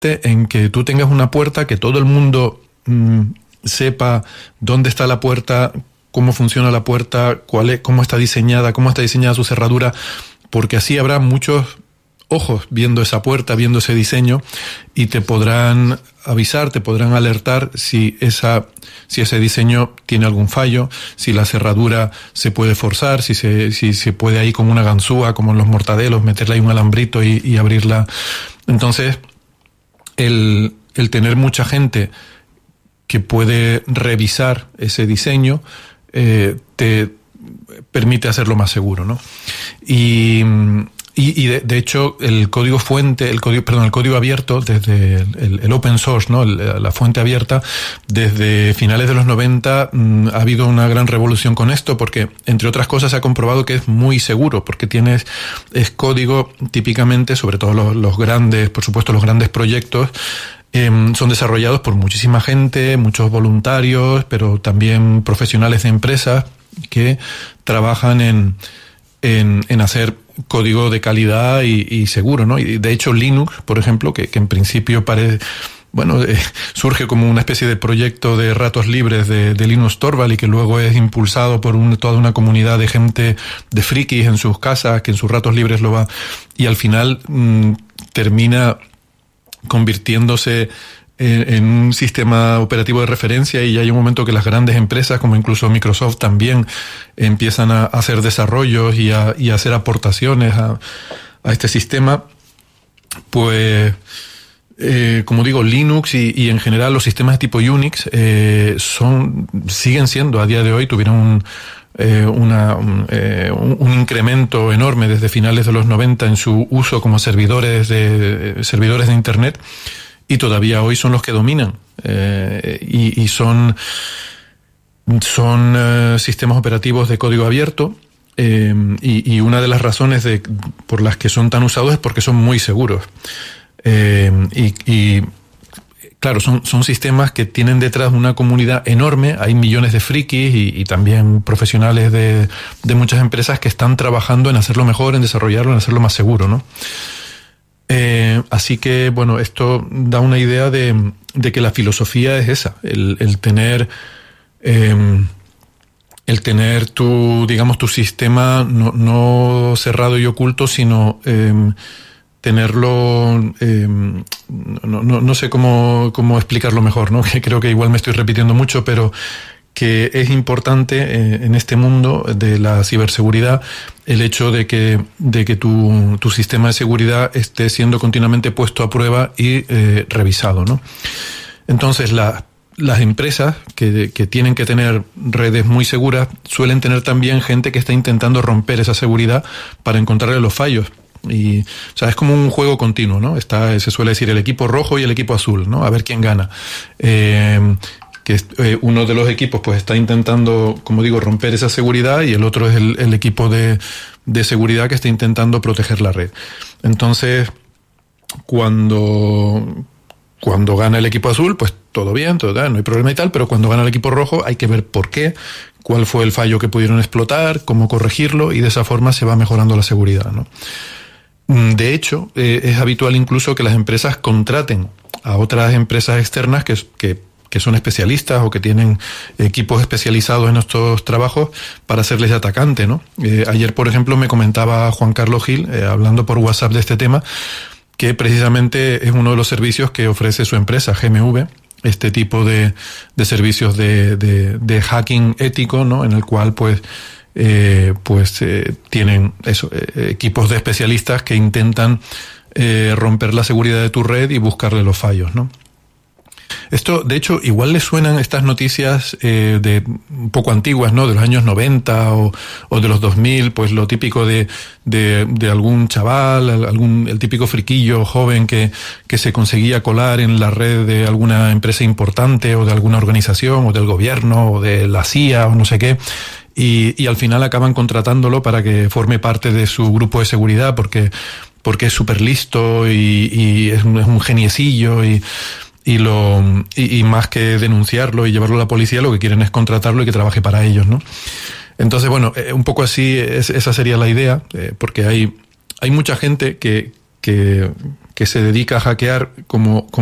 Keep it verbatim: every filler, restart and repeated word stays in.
en que tú tengas una puerta, que todo el mundo mmm, sepa dónde está la puerta, cómo funciona la puerta, cuál es, cómo está diseñada, cómo está diseñada su cerradura, porque así habrá muchos ojos viendo esa puerta, viendo ese diseño, y te podrán avisar, te podrán alertar si esa, si ese diseño tiene algún fallo, si la cerradura se puede forzar, si se, si se puede ahí con una ganzúa, como en los mortadelos, meterle ahí un alambrito y, y abrirla. Entonces, el, el tener mucha gente que puede revisar ese diseño, eh, te permite hacerlo más seguro, ¿no? Y, y, y de, de hecho, el código fuente, el código, perdón, el código abierto, desde el, el open source, ¿no? El, la fuente abierta, desde finales de los noventa mmm, ha habido una gran revolución con esto, porque, entre otras cosas, se ha comprobado que es muy seguro, porque tienes, es código típicamente, sobre todo los, los grandes, por supuesto, los grandes proyectos, Eh, son desarrollados por muchísima gente, muchos voluntarios, pero también profesionales de empresas que trabajan en, en, en hacer código de calidad y, y seguro, ¿no? Y de hecho Linux, por ejemplo, que, que en principio parece, bueno, eh, surge como una especie de proyecto de ratos libres de, de Linus Torvald y que luego es impulsado por un, toda una comunidad de gente, de frikis en sus casas, que en sus ratos libres lo va, y al final mmm, termina convirtiéndose en, en un sistema operativo de referencia, y hay un momento que las grandes empresas, como incluso Microsoft, también empiezan a hacer desarrollos y a, y a hacer aportaciones a, a este sistema. Pues, eh, como digo, Linux y, y en general los sistemas de tipo Unix eh, son, siguen siendo a día de hoy, tuvieron un Eh, una, un, eh, un, un incremento enorme desde finales de los noventa en su uso como servidores de, eh, servidores de Internet, y todavía hoy son los que dominan, eh, y, y son, son eh, sistemas operativos de código abierto, eh, y, y una de las razones de, por las que son tan usados es porque son muy seguros. Eh, y, y Claro, son, son sistemas que tienen detrás una comunidad enorme, hay millones de frikis y, y también profesionales de, de muchas empresas que están trabajando en hacerlo mejor, en desarrollarlo, en hacerlo más seguro, ¿no? Eh, así que, bueno, esto da una idea de, de que la filosofía es esa, el, el tener, eh, el tener tu, digamos, tu sistema no, no cerrado y oculto, sino eh, tenerlo, eh, no, no, no sé cómo, cómo explicarlo mejor, ¿no? Que creo que igual me estoy repitiendo mucho, pero que es importante eh, en este mundo de la ciberseguridad el hecho de que, de que tu, tu sistema de seguridad esté siendo continuamente puesto a prueba y eh, revisado, ¿no? Entonces, la, las empresas que, que tienen que tener redes muy seguras suelen tener también gente que está intentando romper esa seguridad para encontrarle los fallos. Y, o sea, es como un juego continuo, ¿no? Está, se suele decir el equipo rojo y el equipo azul, ¿no? A ver quién gana. Eh, que eh, uno de los equipos pues está intentando, como digo, romper esa seguridad, y el otro es el, el equipo de, de seguridad que está intentando proteger la red. Entonces, cuando, cuando gana el equipo azul, pues todo bien, todo bien, no hay problema y tal, pero cuando gana el equipo rojo hay que ver por qué, cuál fue el fallo que pudieron explotar, cómo corregirlo, y de esa forma se va mejorando la seguridad, ¿no? De hecho, eh, es habitual incluso que las empresas contraten a otras empresas externas que, que, que son especialistas o que tienen equipos especializados en estos trabajos para hacerles de atacante, ¿no? Eh, ayer, por ejemplo, me comentaba Juan Carlos Gil, eh, hablando por WhatsApp de este tema, que precisamente es uno de los servicios que ofrece su empresa, G M V, este tipo de, de servicios de, de, de hacking ético, ¿no? En el cual, pues, Eh, pues eh, tienen eso, eh, equipos de especialistas que intentan eh, romper la seguridad de tu red y buscarle los fallos, ¿no? Esto, de hecho, igual les suenan estas noticias eh, de un poco antiguas, ¿no? De los años noventa o, o de los dos mil, pues lo típico de, de, de algún chaval, algún, el típico friquillo joven que, que se conseguía colar en la red de alguna empresa importante o de alguna organización o del gobierno o de la C I A o no sé qué. Y, y al final acaban contratándolo para que forme parte de su grupo de seguridad porque, porque es súper listo y, y es, un, es un geniecillo y, y, lo, y, y más que denunciarlo y llevarlo a la policía, lo que quieren es contratarlo y que trabaje para ellos, ¿no? Entonces, bueno, eh, un poco así, es, esa sería la idea, eh, porque hay, hay mucha gente que, que, que se dedica a hackear como